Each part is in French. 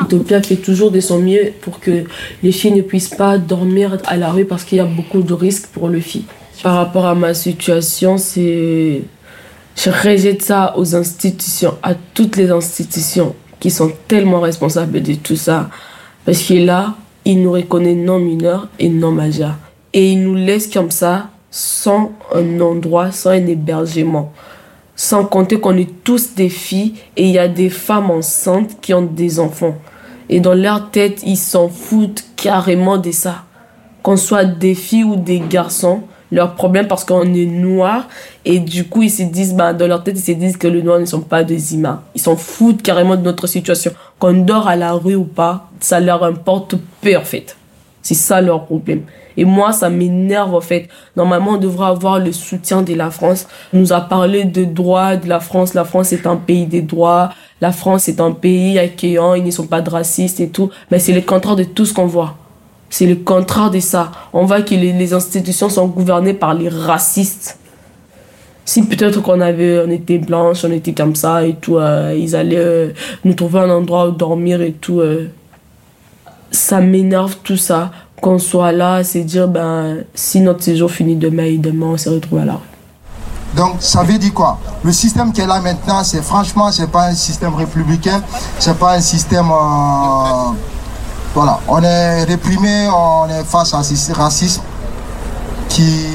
Utopia fait toujours de son mieux pour que les filles ne puissent pas dormir à la rue parce qu'il y a beaucoup de risques pour les filles. Par rapport à ma situation, je rejette ça aux institutions, à toutes les institutions qui sont tellement responsables de tout ça. Parce que là, ils nous reconnaissent non mineurs et non majeurs. Et ils nous laissent comme ça, sans un endroit, sans un hébergement. Sans compter qu'on est tous des filles et il y a des femmes enceintes qui ont des enfants. Et dans leur tête, ils s'en foutent carrément de ça. Qu'on soit des filles ou des garçons, leur problème parce qu'on est noir et du coup ils se disent, dans leur tête ils se disent que les noirs ne sont pas des humains. Ils s'en foutent carrément de notre situation. Qu'on dort à la rue ou pas, ça leur importe peu en fait. C'est ça leur problème. Et moi, ça m'énerve en fait. Normalement, on devrait avoir le soutien de la France. On nous a parlé de droits de la France. La France est un pays des droits. La France est un pays accueillant. Ils ne sont pas de racistes et tout. Mais c'est le contraire de tout ce qu'on voit. C'est le contraire de ça. On voit que les institutions sont gouvernées par les racistes. Si peut-être on était blanches, on était comme ça et tout, ils allaient nous trouver un endroit où dormir et tout. Ça m'énerve tout ça. Qu'on soit là, c'est dire, si notre séjour finit demain et demain, on se retrouve à la rue. Donc, ça veut dire quoi? Le système qui est là maintenant, c'est pas un système républicain, c'est pas un système... Voilà, on est réprimé, on est face à ce racisme qui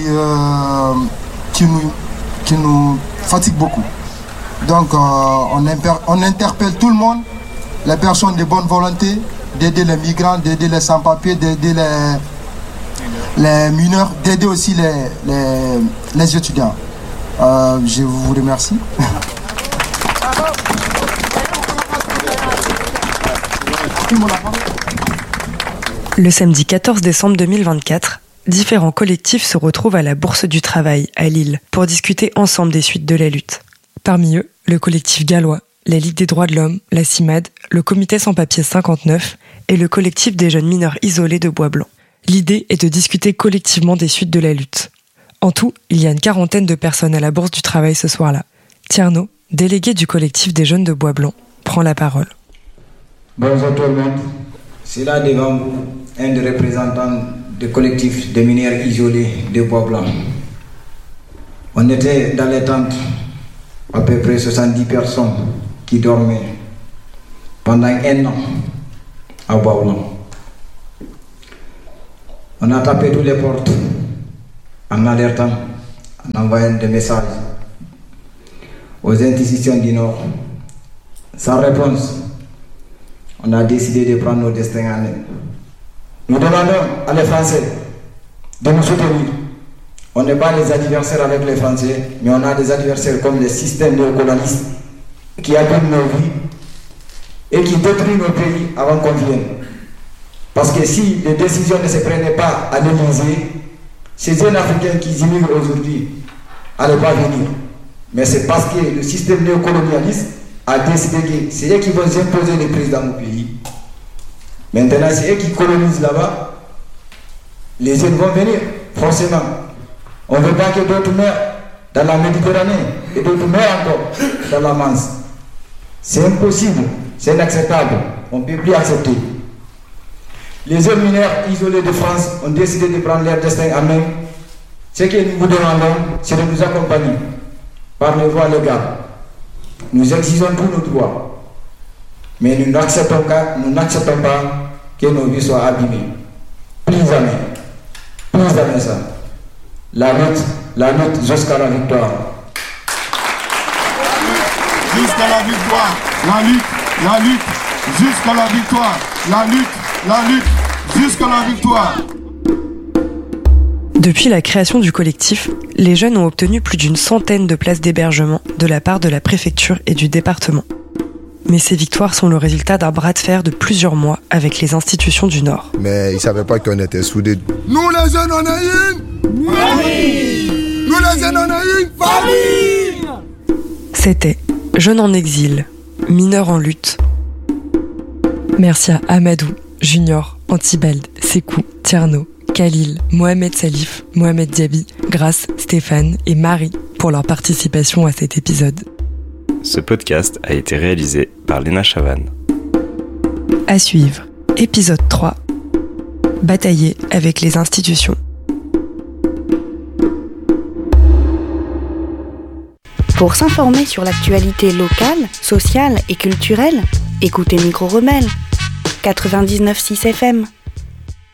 nous fatigue beaucoup. Donc, on interpelle tout le monde, les personnes de bonne volonté, d'aider les migrants, d'aider les sans-papiers, d'aider les mineurs, d'aider aussi les étudiants. Je vous remercie. Le samedi 14 décembre 2024, différents collectifs se retrouvent à la Bourse du Travail, à Lille, pour discuter ensemble des suites de la lutte. Parmi eux, le collectif gallois, la Ligue des droits de l'homme, la CIMAD, le Comité sans-papiers 59 et le collectif des jeunes mineurs isolés de Bois-Blanc. L'idée est de discuter collectivement des suites de la lutte. En tout, il y a une quarantaine de personnes à la Bourse du Travail ce soir-là. Tierno, délégué du collectif des jeunes de Bois-Blanc, prend la parole. Bonjour tout le monde. C'est là devant vous un des représentants du collectif des mineurs isolés de Bois-Blanc. On était dans les tentes, à peu près 70 personnes qui dormaient pendant 1 an à Bois-Blanc. On a tapé toutes les portes en alertant, en envoyant des messages aux institutions du Nord. Sans réponse, on a décidé de prendre nos destins en main. Nous demandons à les Français de nous soutenir. On n'est pas les adversaires avec les Français, mais on a des adversaires comme les systèmes néocolonialistes qui abîment nos vies et qui détruisent nos pays avant qu'on vienne. Parce que si les décisions ne se prenaient pas à l'Élysée, ces jeunes Africains qui immigrent aujourd'hui n'allaient pas venir. Mais c'est parce que le système néocolonialiste a décidé que c'est eux qui vont imposer les prises dans nos pays. Maintenant, c'est eux qui colonisent là-bas. Les jeunes vont venir, forcément. On ne veut pas que d'autres meurent dans la Méditerranée et d'autres meurent encore dans la Manche. C'est impossible, c'est inacceptable. On ne peut plus accepter. Les jeunes mineurs isolés de France ont décidé de prendre leur destin en main. Ce que nous vous demandons, c'est de nous accompagner par les voies légales. Nous exigeons tous nos droits. Mais nous n'acceptons pas que nos vies soient abîmées. Plus jamais ça. La lutte jusqu'à la victoire. Jusqu'à la victoire. La lutte, jusqu'à la victoire. La lutte, jusqu'à la victoire. Depuis la création du collectif, les jeunes ont obtenu plus d'une centaine de places d'hébergement de la part de la préfecture et du département. Mais ces victoires sont le résultat d'un bras de fer de plusieurs mois avec les institutions du Nord. Mais ils ne savaient pas qu'on était soudés. Nous les jeunes, on est une famille. Nous les jeunes, on est une famille. C'était Jeunes en exil, mineurs en lutte. Merci à Amadou, Junior, Antibald, Sekou, Tierno, Khalil, Mohamed Salif, Mohamed Diaby, Grace, Stéphane et Marie pour leur participation à cet épisode. Ce podcast a été réalisé par Léna Chavannes. À suivre, épisode 3. Batailler avec les institutions. Pour s'informer sur l'actualité locale, sociale et culturelle, écoutez Micro Rebelle, 99.6 FM.